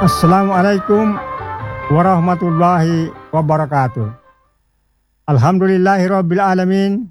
Assalamualaikum warahmatullahi wabarakatuh. Alhamdulillahirabbil alamin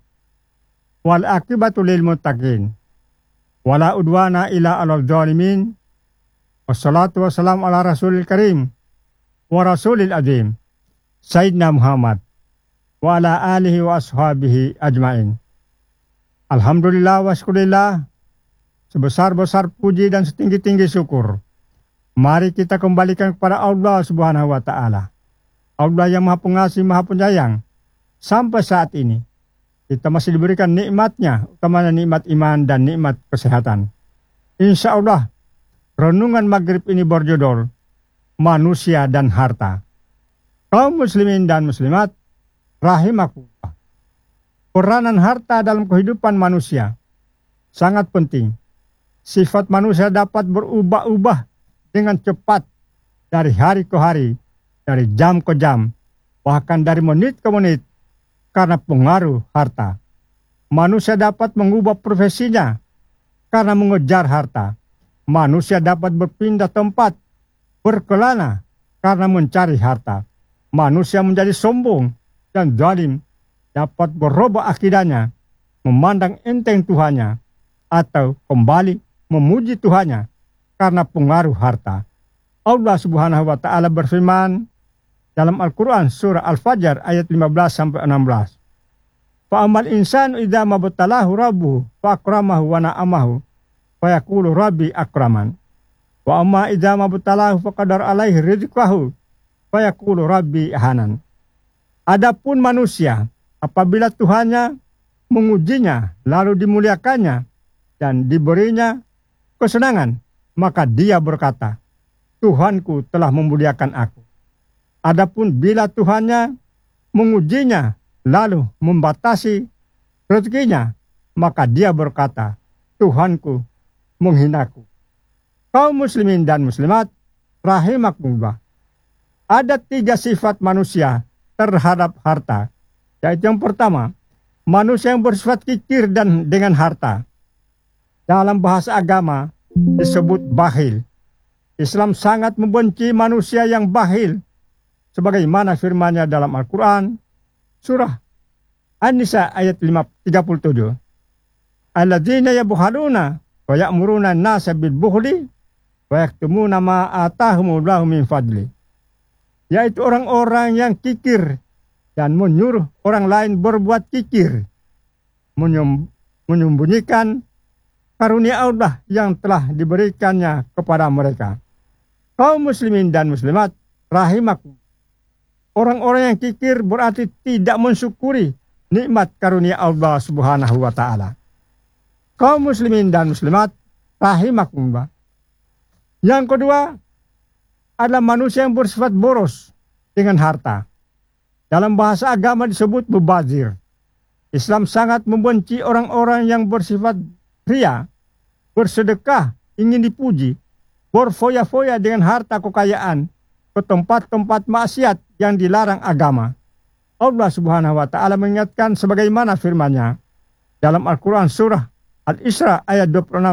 wal aqibatu lil muttaqin. Wala udwana illa 'alal zalimin. Wassalatu wassalamu ala rasulil karim wa rasulil azim Sayyidina Muhammad wa ala alihi wa ashabihi ajmain. Alhamdulillah wa syukurillah, sebesar-besar puji dan setinggi-tinggi syukur mari kita kembalikan kepada Allah Subhanahu wa Ta'ala. Allah yang Maha Pengasih, Maha Penyayang. Sampai saat ini kita masih diberikan nikmatnya, utamanya nikmat iman dan nikmat kesehatan. Insya Allah renungan maghrib ini berjudul Manusia dan Harta. Kaum muslimin dan muslimat rahimakumullah, peranan harta dalam kehidupan manusia sangat penting. Sifat manusia dapat berubah-ubah dengan cepat dari hari ke hari, dari jam ke jam, bahkan dari menit ke menit karena pengaruh harta. Manusia dapat mengubah profesinya karena mengejar harta. Manusia dapat berpindah tempat, berkelana karena mencari harta. Manusia menjadi sombong dan zalim, dapat berubah akidahnya, memandang enteng Tuhannya, atau kembali memuji Tuhannya karena pengaruh harta. Allah Subhanahu wa Ta'ala berfirman dalam Al-Quran surah Al-Fajr ayat 15-16. Fa'amal insanu idza mabtalahu rabbuhu fa'akramahu wa na'amahu fa yaqulu rabbi akraman. Wa amma idza mabtalahu faqadar alaihi rizqahu fa yaqulu rabbi ahanan. Adapun manusia, apabila Tuhannya mengujinya lalu dimuliakannya dan diberinya kesenangan, maka dia berkata, Tuhanku telah memuliakan aku. Adapun bila Tuhannya mengujinya lalu membatasi rezekinya, maka dia berkata, Tuhanku menghinaku. Kaum muslimin dan muslimat rahimakumullah, ada 3 sifat manusia terhadap harta. Yaitu yang pertama, manusia yang bersifat kikir dan dengan harta. Dalam bahasa agama disebut bakhil. Islam sangat membenci manusia yang bakhil, sebagaimana firman-Nya dalam Al-Quran surah An-Nisa ayat 37. Alladzina yabkhaluna wa ya'muruna an-nasa bil bukhli wa yaktumuna ma atahumullahu min fadli. Yaitu orang-orang yang kikir dan menyuruh orang lain berbuat kikir, menyembunyikan karunia Allah yang telah diberikannya kepada mereka. Kaum muslimin dan muslimat rahimakum, orang-orang yang kikir berarti tidak mensyukuri nikmat karunia Allah Subhanahu wa Ta'ala. Kaum muslimin dan muslimat rahimakumullah. Yang kedua adalah manusia yang bersifat boros dengan harta. Dalam bahasa agama disebut mubazir. Islam sangat membenci orang-orang yang bersifat ria, bersedekah, ingin dipuji, berfoya-foya dengan harta kekayaan ke tempat-tempat maksiat yang dilarang agama. Allah Subhanahu wa Ta'ala mengingatkan sebagaimana firman-Nya dalam Al-Quran surah Al-Isra ayat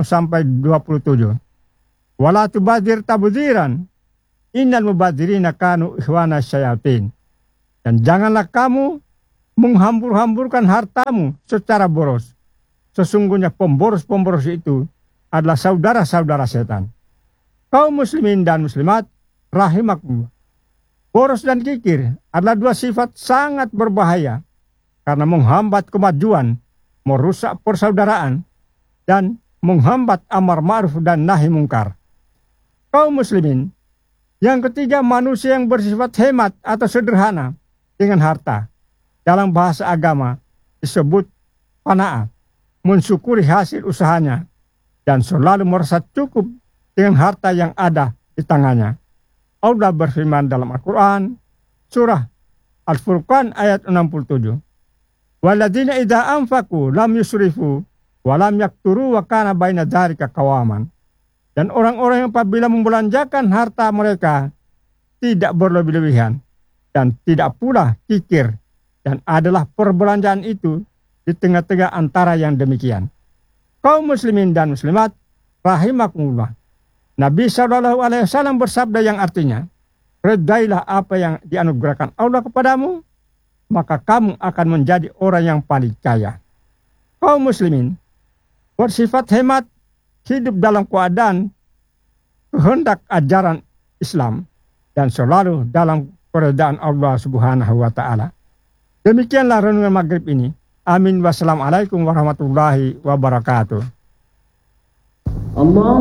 26-27. Wala tubadzir tabdziran innal mubadzirina kanu ikhwana syayatin. Dan janganlah kamu menghambur-hamburkan hartamu secara boros. Sesungguhnya pemboros-pemboros itu adalah saudara-saudara setan. Kaum muslimin dan muslimat rahimakumullah, boros dan kikir adalah 2 sifat sangat berbahaya karena menghambat kemajuan, merusak persaudaraan, dan menghambat amar ma'ruf dan nahi mungkar. Kaum muslimin, yang ketiga, manusia yang bersifat hemat atau sederhana dengan harta. Dalam bahasa agama disebut qanaah, mensyukuri hasil usahanya dan selalu merasa cukup dengan harta yang ada di tangannya. Allah berfirman dalam Al-Quran surah Al-Furqan ayat 67. Walladzina idza anfaqu lam yusrifu wa lam yakturu wa kana baina dzalika qawaman. Dan orang-orang yang apabila membelanjakan harta mereka tidak berlebih-lebihan dan tidak pula kikir, dan adalah perbelanjaan itu di tengah-tengah antara yang demikian. Kaum muslimin dan muslimat rahimakumullah, Nabi SAW bersabda yang artinya, redailah apa yang dianugerahkan Allah kepadamu, maka kamu akan menjadi orang yang paling kaya. Kaum muslimin bersifat hemat, hidup dalam keadaan kehendak ajaran Islam, dan selalu dalam keredaan Allah Subhanahu wa Ta'ala. Demikianlah renungan maghrib ini. Amin. Wassalamualaikum warahmatullahi wabarakatuh.